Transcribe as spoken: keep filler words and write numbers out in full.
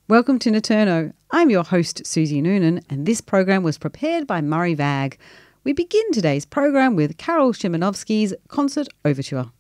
Welcome to Naturno. I'm your host, Susie Noonan, and this program was prepared by Murray Vag. We begin today's program with Karol Szymanowski's Concert Overture.